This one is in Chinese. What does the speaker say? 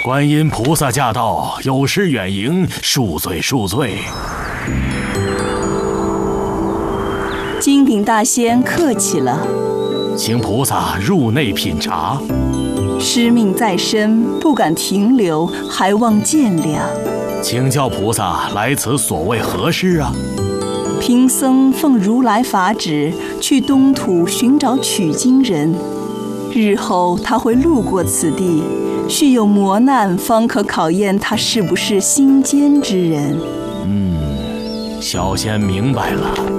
观音菩萨驾到，有失远迎，恕罪恕罪。 金顶大仙客气了， 请菩萨入内品茶。 师命在身，不敢停留，还望见谅。 请教菩萨来此所谓何事啊？ 贫僧奉如来法旨，去东土寻找取经人。日后他会路过此地，须有磨难，方可考验他是不是心坚之人。 小仙明白了。